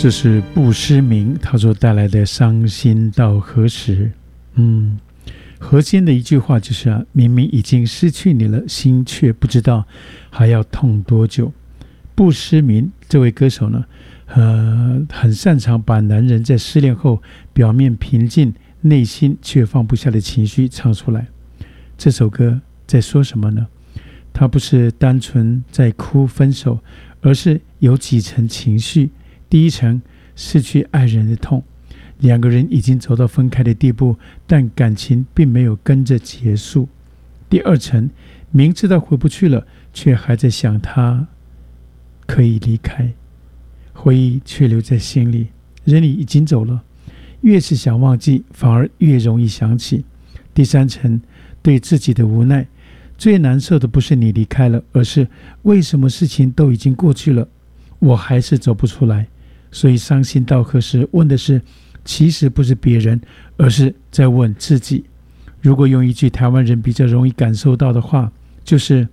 这是不失明他所带来的伤心到何时。核心的一句话就是明明已经失去你了，心却不知道还要痛多久。不失明这位歌手呢，很擅长把男人在失恋后表面平静，内心却放不下的情绪唱出来。这首歌在说什么呢？它不是单纯在哭分手，而是有几层情绪。第一层，失去爱人的痛，两个人已经走到分开的地步，但感情并没有跟着结束。第二层，明知道回不去了，却还在想他可以离开，回忆却留在心里，人已经走了，越是想忘记，反而越容易想起。第三层，对自己的无奈，最难受的不是你离开了，而是为什么事情都已经过去了，我还是走不出来。所以伤心到何时问的是，其实不是别人，而是在问自己。如果用一句台湾人比较容易感受到的话，就是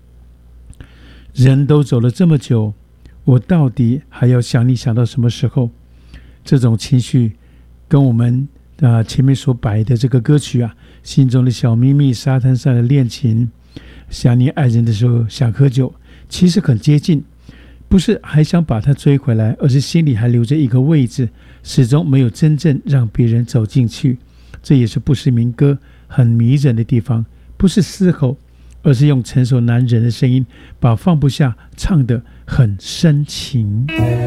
人都走了这么久，我到底还要想你想到什么时候？这种情绪跟我们前面所摆的这个歌曲心中的小秘密，沙滩上的恋情，想念爱人的时候想喝酒，其实很接近。不是还想把他追回来，而是心里还留着一个位置，始终没有真正让别人走进去。这也是不失明歌很迷人的地方，不是嘶吼，而是用成熟男人的声音把放不下唱得很深情。